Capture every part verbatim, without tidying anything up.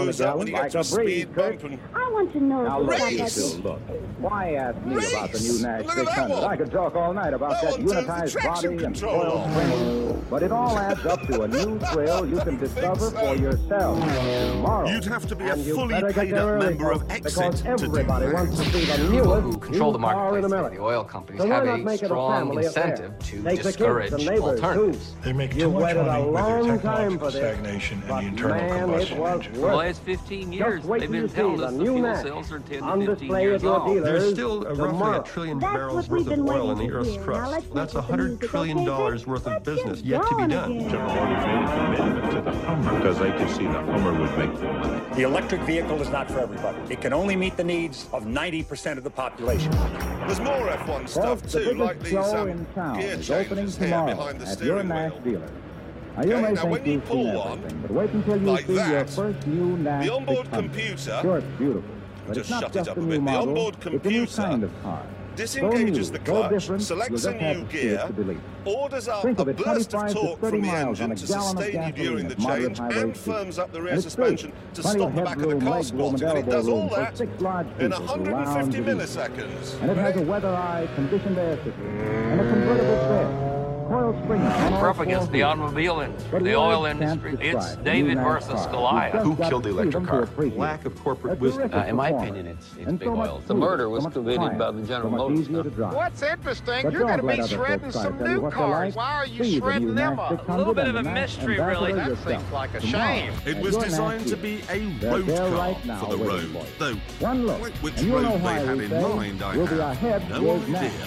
goes up when you get to a speed bump and... I want to know now if look, it's you like two, look. Why ask me Race. about the new Nash Look at six that hundred? one. I could talk all night about That that, one turns the unitized traction body and control coil on. spring. But it all adds up to a new thrill you can discover so. for yourself tomorrow. You'd have to be a And you fully better get paid there up early, member of folks, Exit because to do everybody that. wants to see the People newest who control the new car in marketplace, America. the oil companies, So why have not a make it a strong family affair? incentive to Take the kids discourage and neighbors, alternatives. They make You too much waited a money with long their time technological for this, stagnation and but the internal man, combustion it was engine. worth For the it. last fifteen years, Just wait they've till you been see telling the us the new fuel Nash cells are ten on to fifteen display years at your old. dealers There's still a roughly tomorrow. a trillion That's barrels what worth we've of been oil in waiting the to Earth's hear. Now crust. let's That's make a the hundred music, trillion okay, dollars Vic? worth of Let's business get yet to be going done. again. General Motors made a commitment to the Hummer because they could see the Hummer would make them money. The electric vehicle is not for everybody. It can only meet the needs of ninety percent of the population. There's more F one stuff Folks, the too, biggest like these show um, in town gear is opening changes here tomorrow behind the at your steering Nash wheel. dealer. Now, you Okay, may now think when you you've pull seen one, everything, but wait until you like see your that, first new Nash the onboard six hundred. computer, Sure, it's beautiful, but just it's not shut it just up a a new bit. The model. onboard It's a new computer kind of car. disengages So the new, so clutch, different, selects you'll a just have new to see it gear, to believe. orders out Think a of it, burst of twenty-five to torque thirty from the miles on engine a to gallon of sustain you gasoline during the at moderate change highway and speed. firms up the rear And it's suspension big. to Plenty stop of the back of the headroom, car leg room, spotting. And it and does elbow all room for that six large in people to one hundred lounge fifty and eat. milliseconds. And it has a weather-eye conditioned air system and a convertible bed. Coil springs on all We're up four against the wheels. automobile industry, But the words oil can't industry. describe It's the David new versus Nash car. Goliath. You've Who just killed the got to see electric them to car? appreciate Lack of it. corporate A wisdom. terrific Uh, in my performance. opinion, it's- it's And big so much oil. The smoother, murder so was much committed quieter, by the General so much Motors easier to stuff. drive. What's interesting, But you're don't going to let be other shredding folks try to some tell you new what they cars. like. Why are you See the shredding new them Nash up? six hundred A little bit of and a the Nash mystery, Ambassador really. That yourself. seems like a Tomorrow shame. It at was your designed Nash to dealer. be a They're road there car right now for the waiting road, for you. though One look, which and you'll know road why they had we in say mind, I we'll be have ahead no with idea. Nash.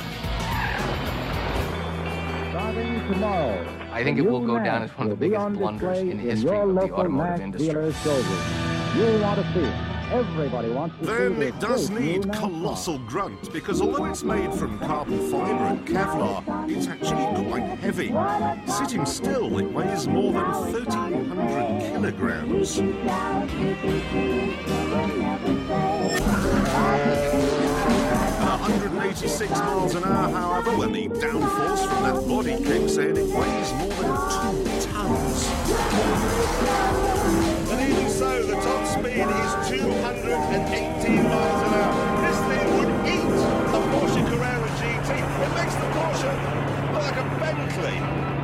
Starting tomorrow, I think the it will new go down Nash as one of the will be biggest on blunders display in the history your of the local automotive Nash industry. dealer's showroom. You'll want to see it. Everybody wants to Then see it this does great new need Nash car. colossal grunt, because although it's made from carbon fibre and Kevlar, it's actually quite heavy. Sitting still, it weighs more than thirteen hundred kilograms. At one hundred eighty-six miles an hour, however, when the downforce from that body kicks in, it weighs more than two tons. And even so, the top speed is two hundred eighteen miles an hour. This thing would eat a Porsche Carrera G T. It makes the Porsche look like a Bentley.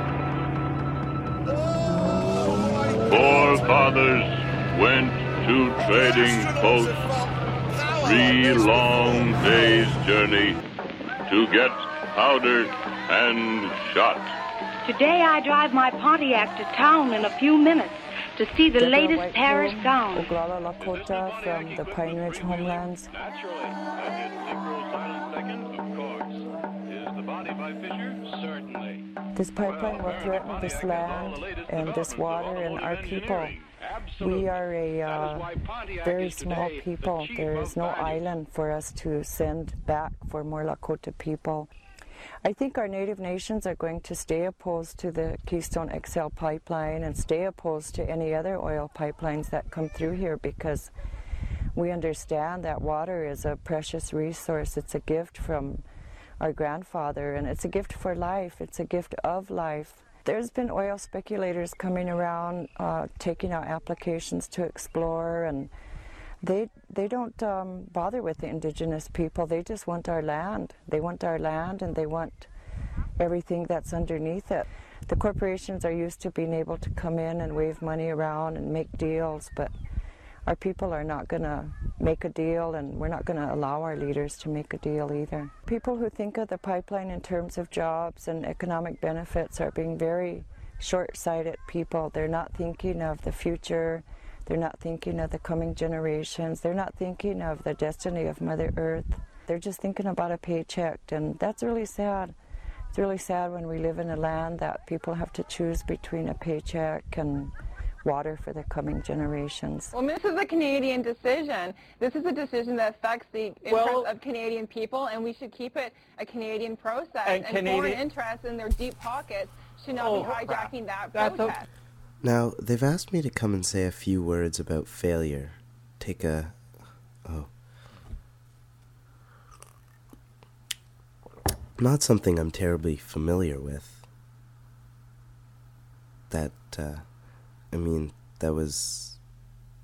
Oh my God. Forefathers went to trading posts, three long days' journey to get powder and shot. Today I drive my Pontiac to town in a few minutes to see the Deborah latest White Paris Plume, gown. Oglala Lakota from the Pine Ridge homelands. Naturally, that is Negro silent second, of course. Is the body by Fisher? Certainly. This pipeline will threaten this land and this water and our people. We are a uh, very small people. There is no island for us to send back for more Lakota people. I think our Native nations are going to stay opposed to the Keystone X L pipeline and stay opposed to any other oil pipelines that come through here, because we understand that water is a precious resource. It's a gift from our grandfather, and it's a gift for life. It's a gift of life. There's been oil speculators coming around, uh, taking out applications to explore, and they they don't um, bother with the indigenous people. They just want our land. They want our land, and they want everything that's underneath it. The corporations are used to being able to come in and wave money around and make deals, but our people are not going to make a deal, and we're not going to allow our leaders to make a deal either. People who think of the pipeline in terms of jobs and economic benefits are being very short-sighted people. They're not thinking of the future. They're not thinking of the coming generations. They're not thinking of the destiny of Mother Earth. They're just thinking about a paycheck, and that's really sad. It's really sad when we live in a land that people have to choose between a paycheck and water for the coming generations. Well, this is a Canadian decision. This is a decision that affects the interests well, of Canadian people, and we should keep it a Canadian process. And, and Canadian, foreign interests in their deep pockets should not oh, be hijacking that That's process. A... Now, they've asked me to come and say a few words about failure. Take a... oh. Not something I'm terribly familiar with. That, uh... I mean, that was